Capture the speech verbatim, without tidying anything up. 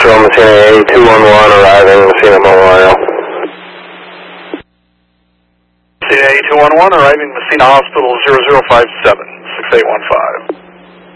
Central, Messina two one one, arriving Messina Memorial. Messina two one one, arriving Messina Hospital zero zero five seven, six eight one five.